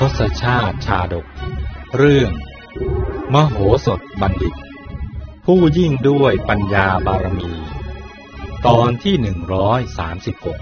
ทศชาติชาดกเรื่องมโหสถบัณฑิตผู้ยิ่งด้วยปัญญาบารมีตอนที่136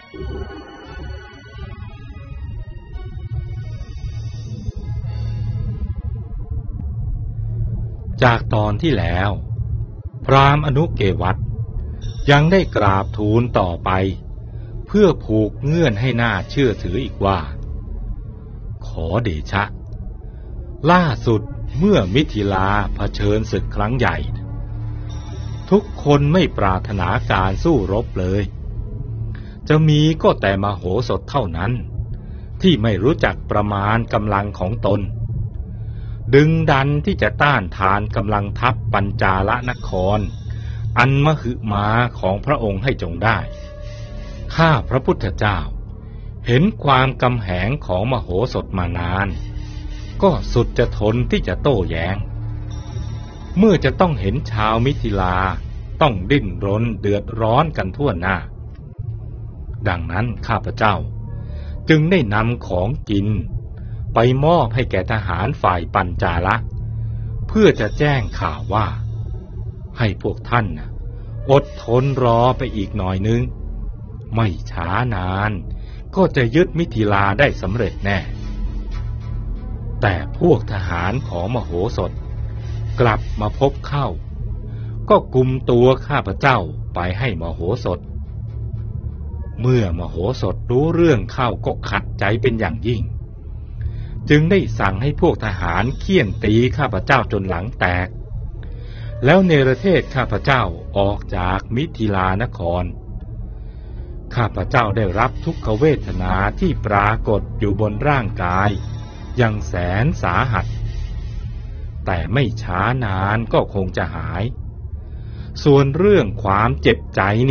จากตอนที่แล้วพราหมณ์อนุเกวัตยังได้กราบทูลต่อไปเพื่อผูกเงื่อนให้น่าเชื่อถืออีกว่าขอเดชะล่าสุดเมื่อมิถิลาเผชิญศึกครั้งใหญ่ทุกคนไม่ปรารถนาการสู้รบเลยจะมีก็แต่มโหสถเท่านั้นที่ไม่รู้จักประมาณกำลังของตนดึงดันที่จะต้านทานกำลังทัพปัญจาลนครอันมหึมาของพระองค์ให้จงได้ข้าพระพุทธเจ้าเห็นความกำแหงของมโหสถมานานก็สุดจะทนที่จะโต้แย้งเมื่อจะต้องเห็นชาวมิถิลาต้องดิ้นรนเดือดร้อนกันทั่วหน้าดังนั้นข้าพเจ้าจึงได้นำของกินไปมอบให้แก่ทหารฝ่ายปัญจาละเพื่อจะแจ้งข่าวว่าให้พวกท่านอดทนรอไปอีกหน่อยนึงไม่ช้านานก็จะยึดมิถิลาได้สำเร็จแน่แต่พวกทหารของมโหสถกลับมาพบเข้าก็กุมตัวข้าพเจ้าไปให้มโหสถเมื่อมโหสถรู้เรื่องเข้าก็ขัดใจเป็นอย่างยิ่งจึงได้สั่งให้พวกทหารเฆี่ยนตีข้าพเจ้าจนหลังแตกแล้วเนรเทศข้าพเจ้าออกจากมิถิลานครข้าพเจ้าได้รับทุกขเวทนาที่ปรากฏอยู่บนร่างกายอย่างแสนสาหัสแต่ไม่ช้านานก็คงจะหายส่วนเรื่องความเจ็บใจ